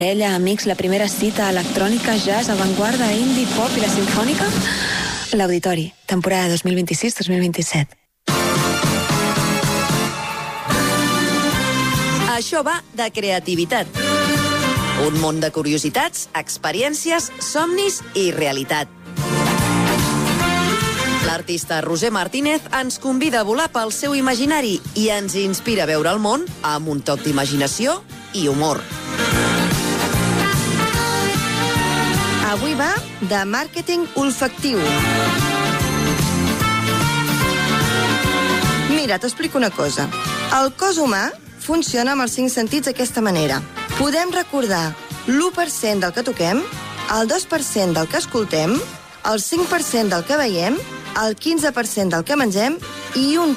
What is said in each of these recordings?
Ella, amics, la primera cita electrònica, jazz, avantguarda, indie, pop i la simfònica? L'Auditori, temporada 2026-2027. Això va de creativitat. Un món de curiositats, experiències, somnis i realitat. L'artista Roser Martínez ens convida a volar pel seu imaginari i ens inspira a veure el món amb un toc d'imaginació i humor. Avui va de màrqueting olfactiu. Mira, t'explico una cosa. El cos humà funciona amb els 5 sentits d'aquesta manera. Podem recordar l'1% del que toquem, el 2% del que escoltem, el 5% del que veiem, el 15% del que mengem i un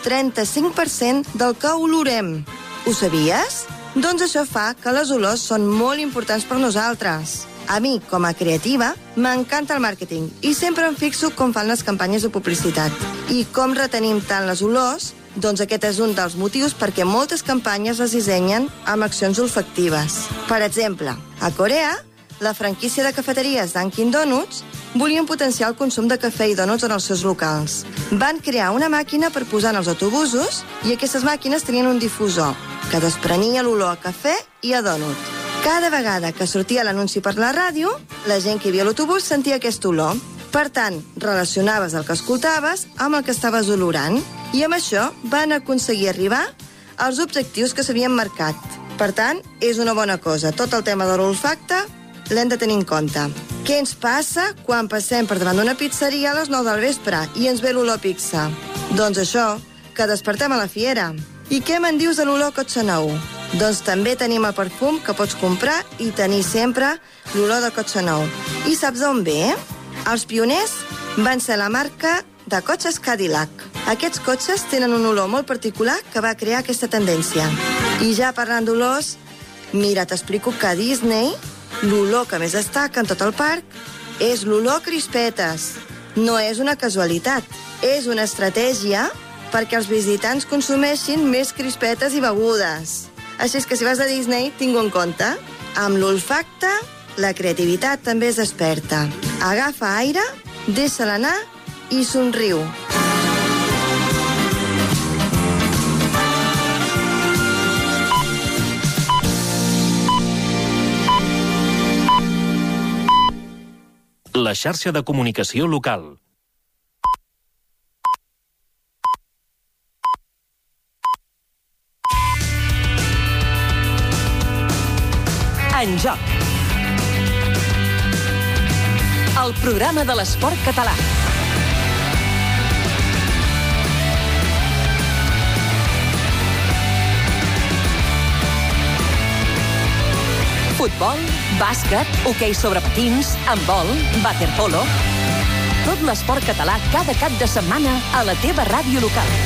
35% del que olorem. Ho sabies? Doncs això fa que les olors són molt importants per nosaltres. A mi, com a creativa, m'encanta el màrqueting i sempre em fixo com fan les campanyes de publicitat. I com retenim tant les olors, doncs aquest és un dels motius perquè moltes campanyes les dissenyen amb accions olfactives. Per exemple, a Corea, la franquícia de cafeteries Dunkin' Donuts volien potenciar el consum de cafè i donuts en els seus locals. Van crear una màquina per posar en els autobusos i aquestes màquines tenien un difusor que desprenia l'olor a cafè i a dònut. Cada vegada que sortia l'anunci per la ràdio, la gent que hi havia a l'autobús sentia aquesta olor. Per tant, relacionaves el que escoltaves amb el que estaves olorant i amb això van aconseguir arribar als objectius que s'havien marcat. Per tant, és una bona cosa. Tot el tema de l'olfacte l'hem de tenir en compte. Què ens passa quan passem per davant d'una pizzeria a les 9 del vespre i ens ve l'olor a pizza? Doncs això, que despertem a la fiera. I què me'n dius de l'olor a cotxe nou? Doncs també tenim el perfum que pots comprar i tenir sempre l'olor de cotxe nou. I saps d'on ve? Els pioners van ser la marca de cotxes Cadillac. Aquests cotxes tenen un olor molt particular que va crear aquesta tendència. I ja parlant d'olors, mira, t'explico que a Disney l'olor que més destaca en tot el parc és l'olor a crispetes. No és una casualitat, és una estratègia perquè els visitants consumeixin més crispetes i begudes. Així és que si vas a Disney, tinc-ho en compte. Amb l'olfacte, la creativitat també es desperta. Agafa aire, deixa-la anar i somriu. La xarxa de comunicació local. En joc. El programa de l'esport català. Futbol, bàsquet, hoquei sobre patins, handbol, waterpolo. Tot l'esport català cada cap de setmana a la teva ràdio local.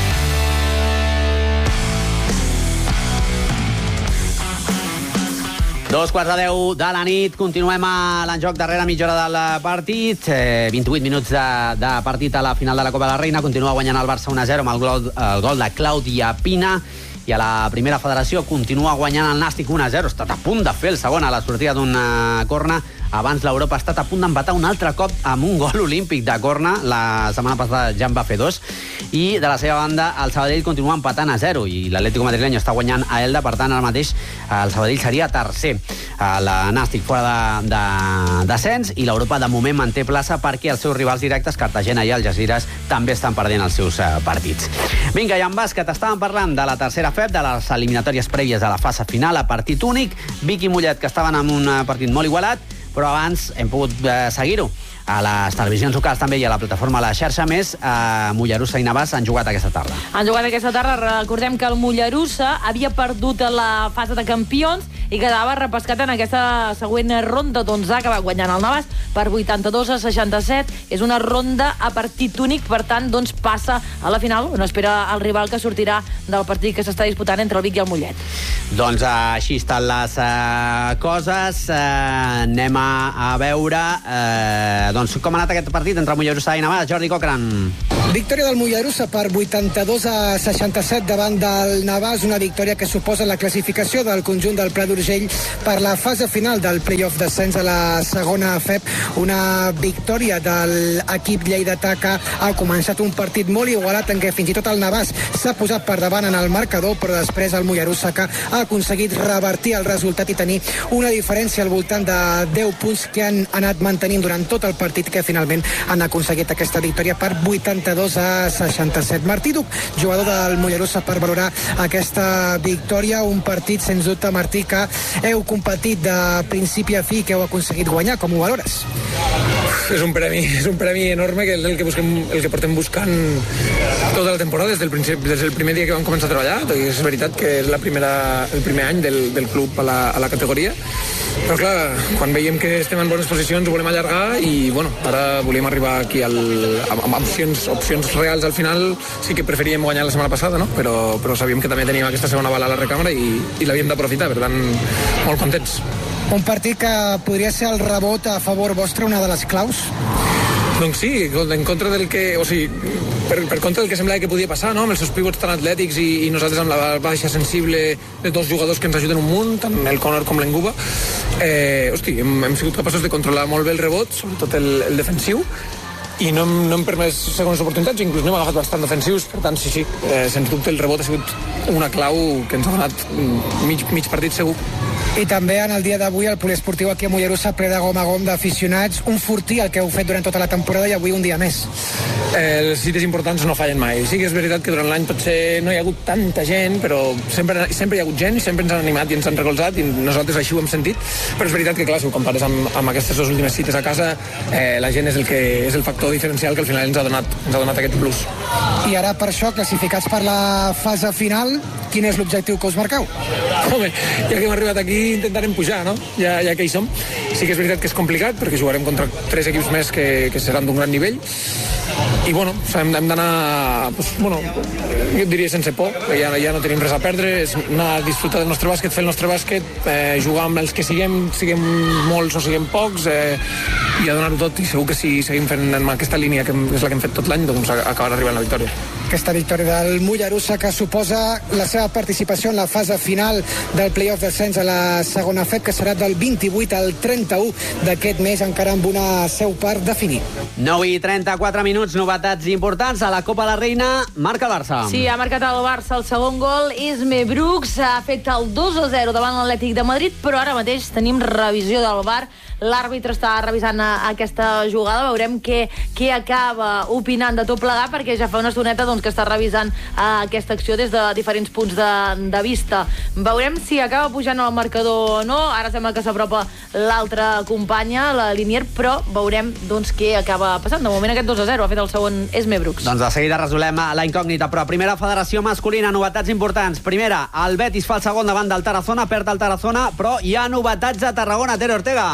Dos quarts de 10 de la nit, continuem a l'enjoc darrere mitja hora del partit. 28 minuts de partit a la final de la Copa de la Reina. Continua guanyant el Barça 1-0 amb el gol de Clàudia Pina. I a la primera federació continua guanyant el Nàstic 1-0. Ha estat a punt de fer el segon a la sortida d'un corna. Abans l'Europa ha estat a punt d'empatar un altre cop amb un gol olímpic de corna. La setmana passada ja en va fer 2. I de la seva banda, el Sabadell continua empatant a 0 i l'Atlético Madrileño està guanyant a Elda. Per tant, ara mateix el Sabadell seria tercer. El Nàstic fora de descens i l'Europa de moment manté plaça perquè els seus rivals directes, Cartagena i Algeciras, també estan perdent els seus partits. Vinga, i en bàsquet estàvem parlant de la tercera FEP, de les eliminatòries prèvies a la fase final a partit únic. Vic i Mollet, que estaven en un partit molt igualat, però abans hem pogut seguir-ho a les televisions locals també i a la plataforma La Xarxa Més. Mollerussa i Navàs han jugat aquesta tarda. Han jugat aquesta tarda. Recordem que el Mollerussa havia perdut la fase de campions i quedava repescat en aquesta següent ronda d'11, que va guanyant el Navàs per 82-67. És una ronda a partit únic, per tant, doncs passa a la final, on espera el rival que sortirà del partit que s'està disputant entre el Vic i el Mollet. Doncs així estan les coses. Anem a veure Doncs com ha anat aquest partit entre Mollerussa i Navàs? Jordi Cochran. Victòria del Mollerussa per 82-67 davant del Navàs, una victòria que suposa la classificació del conjunt del Pla d'Urgell per la fase final del play-off d'ascens a la segona FEP. Una victòria de l'equip lleidatà que ha començat un partit molt igualat en què fins i tot el Navàs s'ha posat per davant en el marcador, però després el Mollerussa que ha aconseguit revertir el resultat i tenir una diferència al voltant de 10 punts que han anat mantenint durant tot el partit, que finalment han aconseguit aquesta victòria per 82-67. Martí Duc, jugador del Mollerussa, per valorar aquesta victòria. Un partit, sens dubte, Martí, que heu competit de principi a fi, que heu aconseguit guanyar. Com ho valores? És un premi enorme, que és el que portem buscant tota la temporada, des del primer dia que vam començar a treballar. És veritat que és el primer any del club a la categoria, però clar, quan veiem que estem en bones posicions ho volem allargar i bueno, ara volíem arribar aquí amb opcions reals. Al final sí que preferíem guanyar la setmana passada, no? Però sabíem que també teníem aquesta segona bala a la recàmera i l'havíem d'aprofitar, per tant, molt contents. Un partit que podria ser el rebot a favor vostre, una de les claus? Doncs sí, en contra del que... O sigui, per contra del que semblava que podia passar, no? Amb els seus pivots tan atlètics i nosaltres amb la baixa sensible de dos jugadors que ens ajuden un munt, tant el Conor com l'Enguba. Hem sigut capaços de controlar molt bé el rebot, sobretot el defensiu, i no hem permès segones oportunitats, inclús n'hem agafat bastant defensius. Per tant, sí, sens dubte el rebot ha sigut una clau que ens ha donat mig partit segur. I també en el dia d'avui el poliesportiu aquí a Mollerussa ple de gom a gom d'aficionats, un fortí el que heu fet durant tota la temporada i avui un dia més. Les cites importants no fallen mai. Sí que és veritat que durant l'any potser no hi ha hagut tanta gent, però sempre hi ha hagut gent, sempre ens han animat i ens han recolzat i nosaltres així ho hem sentit, però és veritat que clar, si ho compares amb aquestes dues últimes cites a casa, la gent és el factor diferencial que al final ens ha donat aquest plus. I ara per això, classificats per la fase final, quin és l'objectiu que us marqueu? Home, ja que hem arribat aquí intentarem pujar, no? Ja que hi som. Sí que és veritat que és complicat perquè jugarem contra 3 equips més que seran d'un gran nivell i bueno, hem d'anar jo et diria sense por, ja no tenim res a perdre, és anar a disfrutar del nostre bàsquet, fer el nostre bàsquet, jugar amb els que siguem molts o siguem pocs, i a donar-ho tot, i segur que si seguim fent en aquesta línia que és la que hem fet tot l'any, doncs acabarà arribant la victòria. Aquesta victòria del Mollerussa que suposa la seva participació en la fase final del play-off d'ascens a la segona FEP, que serà del 28 al 31 d'aquest mes, encara amb una seu part definir. 9:34 minuts, novetats importants a la Copa de la Reina. Marca el Barça. Sí, ha marcat el Barça el segon gol. Isme Brooks ha fet el 2-0 davant l'Atlètic de Madrid, però ara mateix tenim revisió del VAR. L'àrbitre està revisant aquesta jugada. Veurem què acaba opinant de tot plegat, perquè ja fa una estoneta que està revisant aquesta acció des de diferents punts de vista. Veurem si acaba pujant el marcador o no. Ara sembla que s'apropa l'altra companya, la Linier, però veurem què acaba passant. De moment aquest 2-0 ha fet el segon Isme Brooks. Doncs de seguida resolem la incògnita, però primera federació masculina, novetats importants. Primera, el Betis fa el segon davant del Tarazona, perd el Tarazona, però hi ha novetats a Tarragona. Tere Ortega.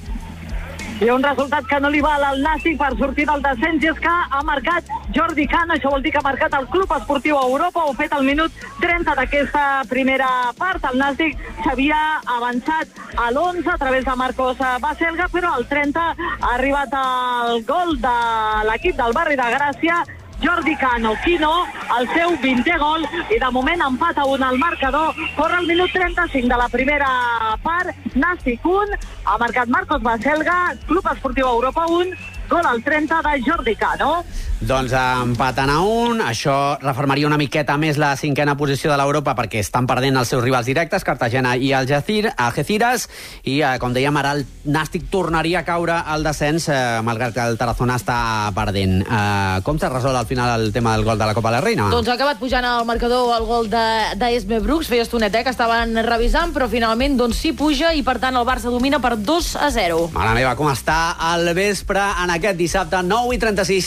Hi ha un resultat que no li val al Nàstic per sortir del descens, i és que ha marcat Jordi Cano. Això vol dir que ha marcat el Club Esportiu Europa. Ho ha fet al minut 30 d'aquesta primera part. El Nàstic s'havia avançat a l'11 a través de Marcos Baselga, però al 30 ha arribat el gol de l'equip del barri de Gràcia, Jordi Cano, Quino, el seu 20è gol, i de moment empat a 1 al marcador. Corre el minut 35 de la primera part. Nàstic 1, ha marcat Marcos Baselga, Club Esportiu Europa 1, gol al 30 de Jordi Cano. Doncs empaten a 1, això reformaria una miqueta més la cinquena posició de l'Europa, perquè estan perdent els seus rivals directes, Cartagena i Algeciras, i com dèiem, ara el Nàstic tornaria a caure al descens, malgrat que el Tarazona està perdent. Com s'ha resolt al final el tema del gol de la Copa de la Reina? Doncs ha acabat pujant al marcador el gol d'Esme Brooks, feia estoneta que estaven revisant, però finalment sí puja, i per tant el Barça domina per 2-0. Mare meva, com està al vespre en aquest dissabte, 9:36.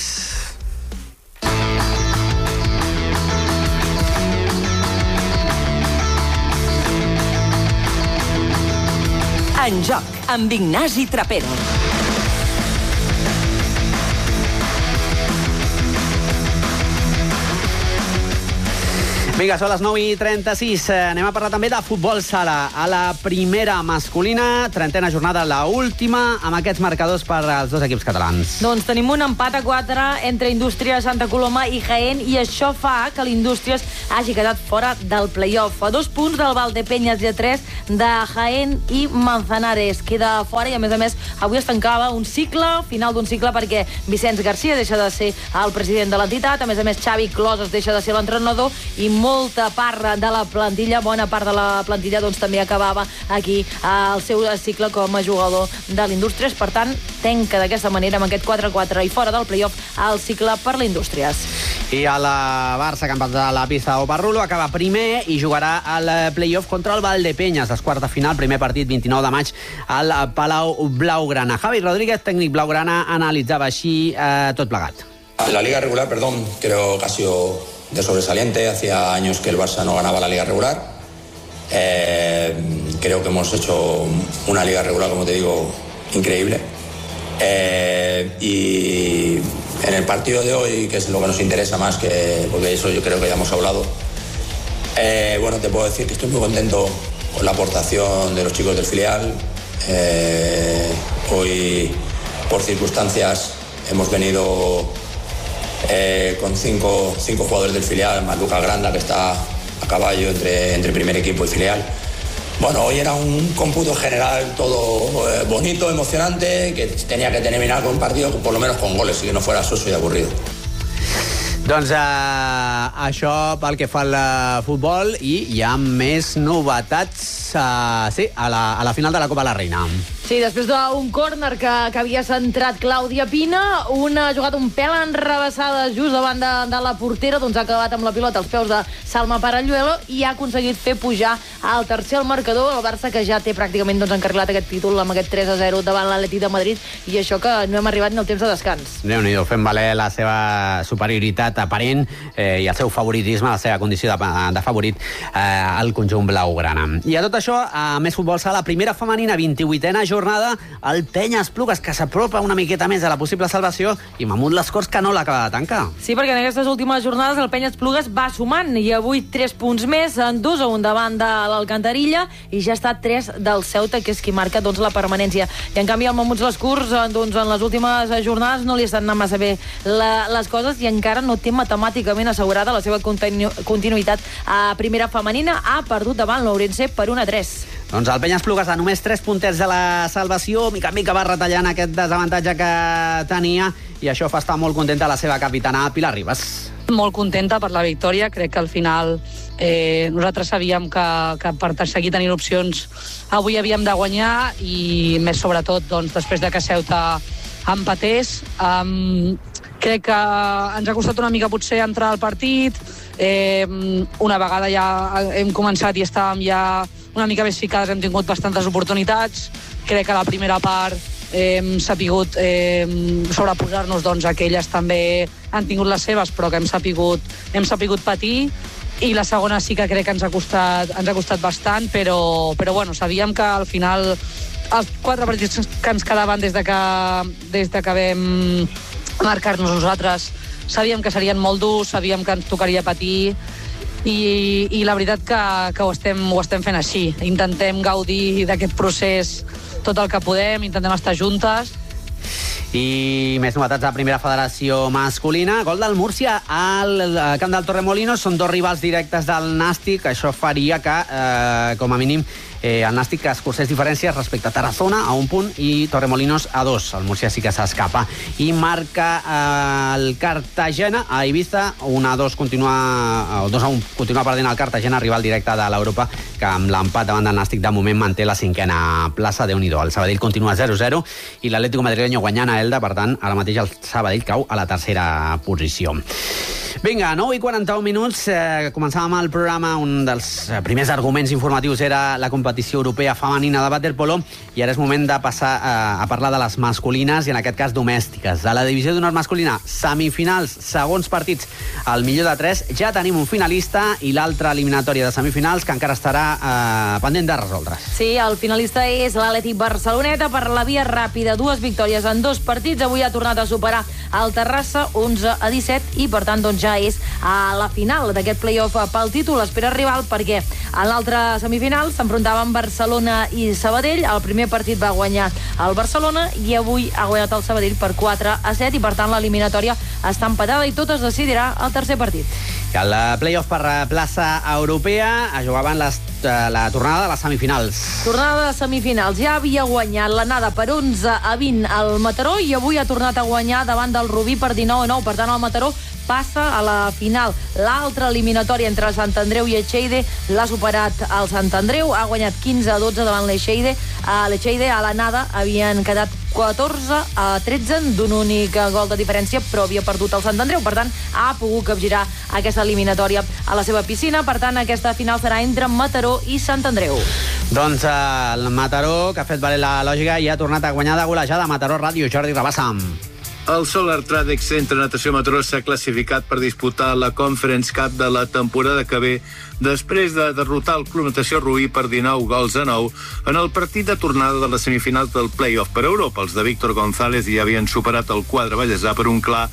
En joc, amb Ignasi Trapero. Vinga, són les 9:36. Anem a parlar també de futbol sala. A la primera masculina, 30ª jornada, la última, amb aquests marcadors per als dos equips catalans. Doncs tenim un empat a 4 entre Indústries Santa Coloma i Jaén, i això fa que l'Indústries hagi quedat fora del play-off. A 2 punts del Valdepeñas i a 3 de Jaén i Manzanares. Queda fora i, a més, avui es tancava un cicle, final d'un cicle, perquè Vicenç Garcia deixa de ser el president de l'entitat, a més, Xavi Closes deixa de ser l'entrenador, i molta part de la plantilla, bona part de la plantilla, doncs també acabava aquí el seu cicle com a jugador de l'Indústries. Per tant, tanca d'aquesta manera, amb aquest 4-4 i fora del play-off, el cicle per l'Indústries. I a la Barça, que ha empatat a la pista Oparrulo, acaba primer i jugarà al play-off contra el Valdepeñas, dels quarts de final, primer partit 29 de maig al Palau Blaugrana. Javi Rodríguez, tècnic blaugrana, analitzava així tot plegat. La liga regular, creo que ha sido de sobresaliente. Hacía años que el Barça no ganaba la liga regular. Creo que hemos hecho una liga regular, como te digo, increíble. Y en el partido de hoy, que es lo que nos interesa más, porque eso yo creo que ya hemos hablado, bueno, te puedo decir que estoy muy contento con la aportación de los chicos del filial. Hoy, por circunstancias, hemos venido con cinco jugadores del filial, más Lucas Granda, que está a caballo entre primer equipo y filial. Bueno, hoy era un cómputo general todo bonito, emocionante, que tenía que terminar con un partido por lo menos con goles y que no fuera soso y aburrido. Doncs això pel que fa al futbol, i hi ha més novetats a la final de la Copa de la Reina. Sí, després d'un córner que havia centrat Clàudia Pina, ha jugat un pèl enrevessada just davant de la portera, doncs ha acabat amb la pilota als peus de Salma Paralluelo i ha aconseguit fer pujar al tercer al marcador el Barça, que ja té pràcticament encarrilat aquest títol amb aquest 3-0 davant l'Atlètic de Madrid, i això que no hem arribat ni al temps de descans. Déu-n'hi-do, fent valer la seva superioritat aparent i el seu favoritisme, la seva condició de favorit al conjunt blaugrana. I a tot això, a més futbol sala, la primera femenina, 28a jornada, el Penya Esplugues, que s'apropa una miqueta més a la possible salvació, i Mamut Les Corts, que no l'acaba de tancar. Sí, perquè en aquestes últimes jornades el Penya Esplugues va sumant, i avui 3 punts més, en 2-1 davant de l'Alcantarilla, i ja està 3 del Ceuta, que és qui marca la permanència. I en canvi el Mamut Les Corts, en les últimes jornades no li estan anant massa bé les coses, i encara no té matemàticament assegurada la seva continuïtat a primera femenina. Ha perdut davant l'Ourense per 1-3. Doncs el Penya Esplugues, a només 3 puntets de la salvació, mica en mica va retallant aquest desavantatge que tenia, i això fa estar molt contenta la seva capitana Pilar Ribas. Molt contenta per la victòria. Crec que al final nosaltres sabíem que per seguir tenint opcions avui havíem de guanyar, i més sobretot després de que Ceuta empatés. Crec que ens ha costat una mica potser entrar al partit. Una vegada ja hem començat i estàvem ja una mica més ficades, hem tingut bastantes oportunitats. Crec que a la primera part hem sapigut sobreposar-nos, que elles també han tingut les seves, però que hem sapigut patir, i la segona sí que crec que ens ha costat bastant, però bueno, sabíem que al final els 4 partits que ens quedaven des de que vam marcar-nos nosaltres, sabíem que serien molt durs, sabíem que ens tocaria patir, i la veritat que ho estem fent així. Intentem gaudir d'aquest procés tot el que podem, intentem estar juntes. I més novetats a la primera federació masculina. Gol del Múrcia al camp del Torremolinos. Són 2 rivals directes del Nàstic. Això faria que, com a mínim, el Nàstic escurcés diferències respecte a Tarazona a 1 punt i Torremolinos a 2. El Múrcia sí que s'escapa. I marca el Cartagena a Ibiza. 1-2 continua perdent el Cartagena, rival directe de l'Europa, que amb l'empat davant del Nàstic de moment manté la 5a plaça. Déu-n'hi-do. El Sabadell continua 0-0 i l'Atlético Madrileño guanyant a Elda. Per tant, ara mateix el Sabadell cau a la 3a posició. Vinga, 9:41. Començàvem el programa. Un dels primers arguments informatius era la competència competició europea femenina de waterpolo, i ara és moment de passar a parlar de les masculines, i en aquest cas domèstiques. A la divisió d'honor masculina, semifinals, segons partits, al millor de 3, ja tenim un finalista i l'altra eliminatòria de semifinals que encara estarà pendent de resoldre's. Sí, el finalista és l'Atlètic Barceloneta per la via ràpida. 2 victòries en 2 partits. Avui ha tornat a superar el Terrassa 11-17 i, per tant, doncs ja és a la final d'aquest play-off pel títol. Espera rival perquè en l'altra semifinal s'enfrontaven Barcelona i Sabadell. El primer partit va guanyar el Barcelona i avui ha guanyat el Sabadell per 4-7 i, per tant, l'eliminatòria està empatada i tot es decidirà al tercer partit. El play-off per plaça europea es jugaven la tornada de les semifinals. Tornada de semifinals. Ja havia guanyat l'anada per 11-20 al Mataró i avui ha tornat a guanyar davant del Rubí per 19-9. Per tant, el Mataró passa a la final. L'altra eliminatòria entre Sant Andreu i Echeide l'ha superat el Sant Andreu. Ha guanyat 15-12 davant l'Echeide. A l'Echeide, a l'anada, havien quedat 14-13 d'un únic gol de diferència, però havia perdut el Sant Andreu. Per tant, ha pogut capgirar aquesta eliminatòria a la seva piscina. Per tant, aquesta final serà entre Mataró i Sant Andreu. Doncs el Mataró, que ha fet valer la lògica, i ha tornat a guanyar de golejada. Mataró Ràdio, Jordi Rabassam. El Solar Tradex Centre Natació Mataró s'ha classificat per disputar la Conference Cup de la temporada que ve després de derrotar el Club Natació Rubí per 19-9 en el partit de tornada de les semifinals del play-off per Europa. Els de Víctor González ja havien superat el quadre ballesà per un clar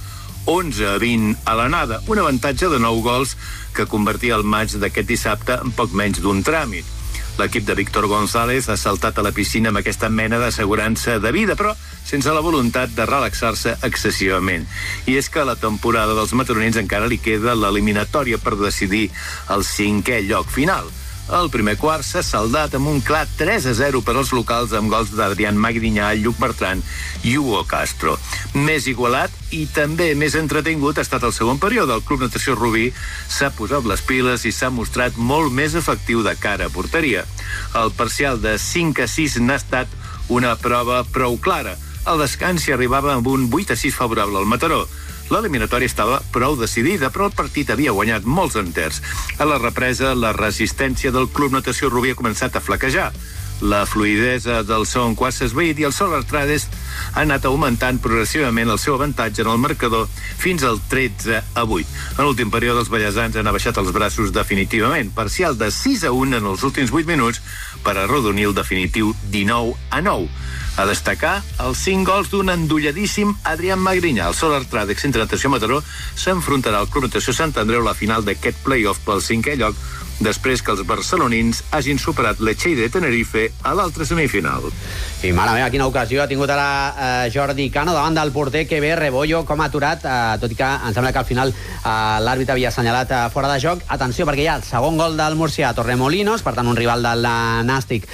11-20 a l'anada, un avantatge de 9 gols que convertia el maig d'aquest dissabte en poc menys d'un tràmit. L'equip de Víctor González ha saltat a la piscina amb aquesta mena d'assegurança de vida, però sense la voluntat de relaxar-se excessivament. I és que a la temporada dels mataronins encara li queda l'eliminatòria per decidir el 5è lloc final. El primer quart s'ha saldat amb un clar 3-0 per als locals amb gols d'Adrián Magrinyà, Lluc Bertran i Hugo Castro. Més igualat i també més entretingut ha estat el segon període. El Club Natació Rubí s'ha posat les piles i s'ha mostrat molt més efectiu de cara a porteria. El parcial de 5-6 n'ha estat una prova prou clara. Al descans s'hi arribava amb un 8-6 favorable al Mataró. L'eliminatòria estava prou decidida, però el partit havia guanyat molts enters. A la represa, la resistència del Club Natació Rubí ha començat a flaquejar. La fluidesa del segon quart s'ha esvaït i el Solar Trades ha anat augmentant progressivament el seu avantatge en el marcador fins al 13-8. En l'últim període, els ballesans han abaixat els braços definitivament, parcial de 6-1 en els últims 8 minuts per arrodonir el definitiu 19-9. A destacar els 5 gols d'un endolladíssim Adrián Magrinyà. El Solar Tradex Centre Natació Mataró s'enfrontarà al Club Natació Sant Andreu a la final d'aquest play-off pel 5è lloc, després que els barcelonins hagin superat l'Echeide de Tenerife a l'altra semifinal. I mare meva, quina ocasió ha tingut ara Jordi Cano davant del porter, que bé, Rebollo, com ha aturat, tot i que em sembla que al final l'àrbitre havia assenyalat fora de joc. Atenció, perquè hi ha el segon gol del Murcia a Torremolinos, per tant un rival del Nàstic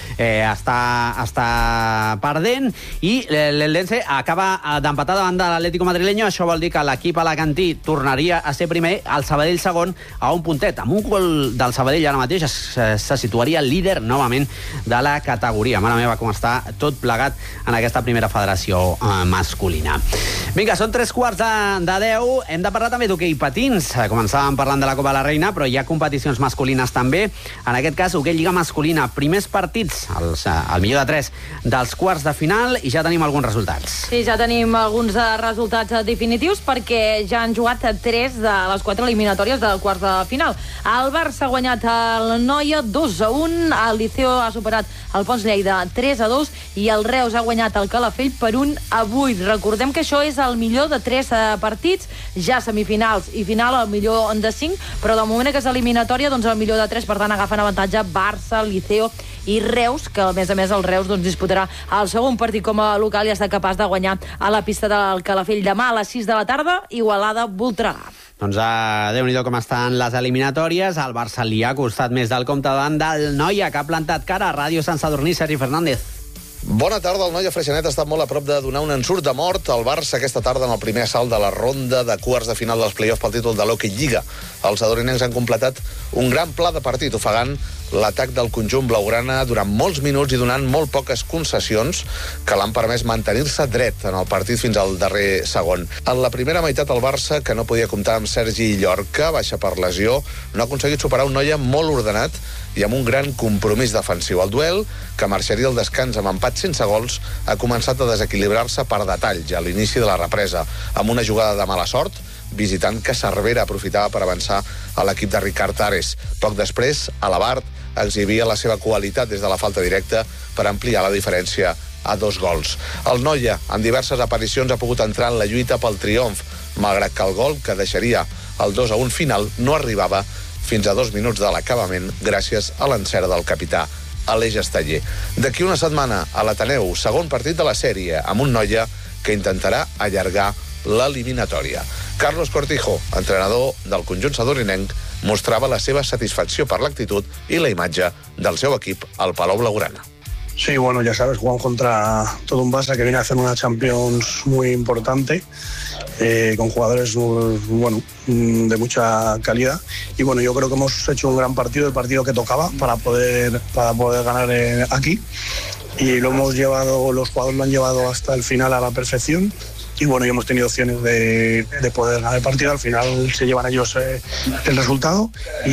està perdent, i l'Eldense acaba d'empatar davant de l'Atlético Madrileño. Això vol dir que l'equip alacantí tornaria a ser primer, el Sabadell segon a un puntet. Amb un gol del Sabadell ara mateix se situaria líder novament de la categoria. Mare meva, com està tot plegat en aquesta primera federació masculina. Vinga, són 3:15. Hem de parlar també d'hoquei patins. Començàvem parlant de la Copa de la Reina, però hi ha competicions masculines també. En aquest cas, hoquei lliga masculina. Primers partits, al millor de 3 dels quarts de final, i ja tenim alguns resultats. Sí, ja tenim alguns resultats definitius, perquè ja han jugat 3 de les 4 eliminatòries del quarts de final. El Barça ha guanyat el Noia 2-1, el Liceo ha superat el Pons Lleida 3-2 i el Reus ha guanyat el Calafell per 1-8. Recordem que això és el millor de 3 partits, ja semifinals i final el millor de 5, però de moment que és eliminatòria, doncs el millor de 3, per tant agafen avantatge Barça, Liceo i Reus, que a més el Reus disputarà el segon partit com a local i està capaç de guanyar a la pista del Calafell demà a les 6 de la tarda, Igualada-Voltregà. Doncs Déu-n'hi-do com estan les eliminatòries. El Barça li ha costat més del compte davant del Noia, que ha plantat cara a Ràdio Sant Sadurní. Sergi Fernández. Bona tarda. El Noia Freixenet ha estat molt a prop de donar un ensurt de mort al Barça aquesta tarda en el primer assalt de la ronda de quarts de final dels play-off pel títol de l'Hockey Lliga. Els adorinencs han completat un gran pla de partit, ofegant l'atac del conjunt blaugrana durant molts minuts i donant molt poques concessions que l'han permès mantenir-se dret en el partit fins al darrer segon. En la primera meitat el Barça, que no podia comptar amb Sergi Llorca, baixa per lesió, no ha aconseguit superar un Noia molt ordenat i amb un gran compromís defensiu. El duel, que marxaria al descans amb empat sense gols, ha començat a desequilibrar-se per detalls a l'inici de la represa, amb una jugada de mala sort, visitant que Cervera aprofitava per avançar a l'equip de Ricard Ares. Poc després, Alabart exhibia la seva qualitat des de la falta directa per ampliar la diferència a 2 gols. El Noia, en diverses aparicions, ha pogut entrar en la lluita pel triomf, malgrat que el gol, que deixaria el 2-1 final, no arribava fins a 2 minuts de l'acabament gràcies a l'encert del capità Aleix Esteller. D'aquí una setmana, a l'Ateneu, segon partit de la sèrie, amb un Noia que intentarà allargar l'eliminatòria. Carlos Cortijo, entrenador del conjunt sadorinenc, mostrava la seva satisfacció per l'actitud i la imatge del seu equip al Palau Blaugrana. Sí, bueno, ya sabes, jugamos contra todo un Barça que viene a hacer una Champions muy importante, con jugadores bueno, de mucha calidad. Y bueno, yo creo que hemos hecho un gran partido, el partido que tocaba para poder ganar aquí. Y lo hemos llevado, los jugadores lo han llevado hasta el final a la perfección. Y bueno, y hemos tenido opciones de poder ganar el partido. Al final se llevan ellos el resultado.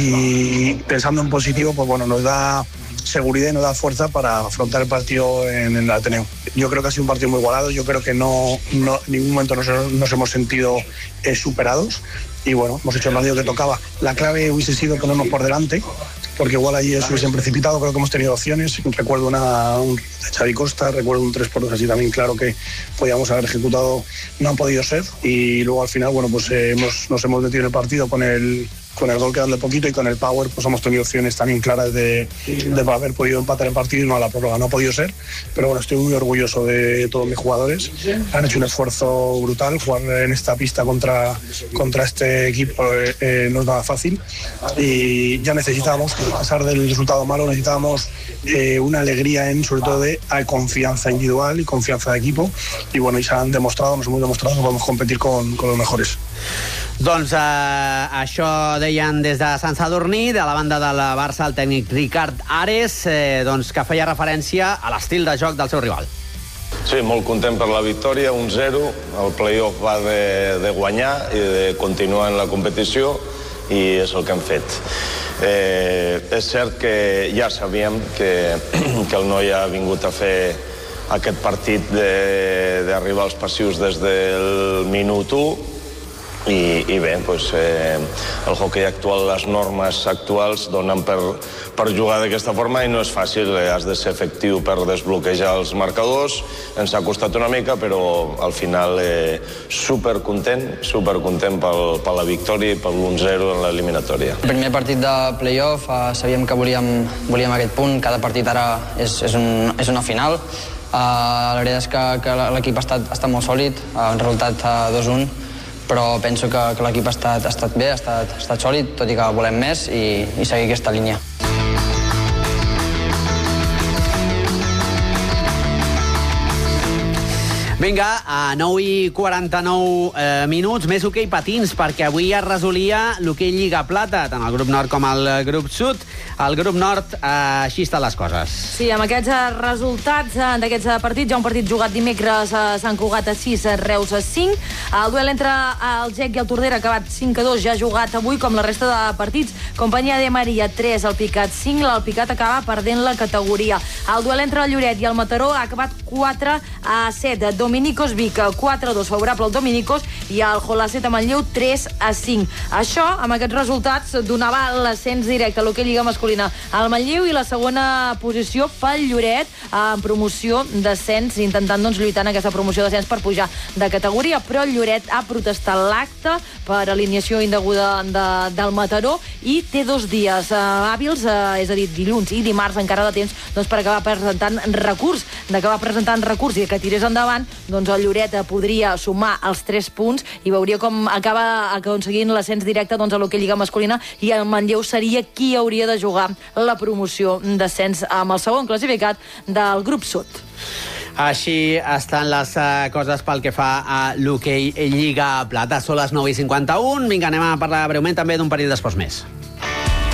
Y pensando en positivo, pues bueno, nos da seguridad y nos da fuerza para afrontar el partido en el Ateneo. Yo creo que ha sido un partido muy igualado. Yo creo que en ningún momento nos hemos sentido superados. Y bueno, hemos hecho el partido que tocaba. La clave hubiese sido ponernos por delante, porque igual allí se hubiesen precipitado. Creo que hemos tenido opciones. Recuerdo un de Xavi Costa, recuerdo un 3x2 así también claro que podíamos haber ejecutado, no han podido ser. Y luego al final, bueno, pues nos hemos metido en el partido con el gol quedando poquito y con el power, pues hemos tenido opciones también claras de haber podido empatar el partido y no a la prórroga. No ha podido ser, pero bueno, estoy muy orgulloso de todos mis jugadores. Han hecho un esfuerzo brutal. Jugar en esta pista contra este equipo no es nada fácil y ya necesitábamos, a pesar del resultado malo, necesitábamos una alegría sobre todo de confianza individual y confianza de equipo. Y bueno, y nos hemos demostrado que podemos competir con los mejores. Doncs això deien des de Sant Sadurní, de la banda del Barça, el tècnic Ricard Ares, doncs que feia referència a l'estil de joc del seu rival. Sí, molt content per la victòria, 1-0. El play-off va de guanyar i de continuar en la competició i és el que hem fet. És cert que ja sabíem que el Noia ha vingut a fer aquest partit d'arribar als passius des del minut 1 i bé, doncs, el hoquei actual, les normes actuals donen per jugar d'aquesta forma i no és fàcil, has de ser efectiu per desbloquejar els marcadors. Ens ha costat una mica, però al final supercontent per la victòria i per l'1-0 en l'eliminatòria. El primer partit de play-off, sabíem que volíem aquest punt, cada partit ara és una final. La veritat és que l'equip ha estat molt sòlid, un resultat 2-1, però penso que l'equip ha estat bé, ha estat sòlid, tot i que volem més i seguir aquesta línia. Vinga, a 9:49 minuts, més hoquei patins, perquè avui es resolia l'hoquei Lliga Plata, tant el grup nord com el grup sud. El grup nord, així estan les coses. Sí, amb aquests resultats d'aquests partits, hi ha un partit jugat dimecres a Sant Cugat a 6, Reus a 5. El duel entre el Gec i el Tordera ha acabat 5-2, ja ha jugat avui, com la resta de partits. Companyia de Maria 3, el Picat 5, l'Alpicat acaba perdent la categoria. El duel entre el Lloret i el Mataró ha acabat 4-7. Dominicos Vic 4-2 favorable al Dominicos i el Jolacet a Manlleu 3-5. Això, amb aquests resultats, donava l'ascens directe a l'hoquei Lliga masculina al Manlleu i la segona posició pel Lloret en promoció d'ascens, intentant lluitar en aquesta promoció d'ascens per pujar de categoria, però el Lloret ha protestat l'acte per alineació indeguda del Mataró i té 2 dies hàbils, és a dir, dilluns i dimarts encara de temps per acabar presentant recurs. D'acabar presentant recurs i que tirés endavant, doncs el Lloret podria sumar els 3 punts i veuria com acaba aconseguint l'ascens directe a l'hoquei Lliga masculina i el Manlleu seria qui hauria de jugar la promoció d'ascens amb el segon classificat del grup sud. Així estan les coses pel que fa a l'hoquei Lliga Plata. Són les 9:51. Vinga, anem a parlar breument també d'un parell d'esports més.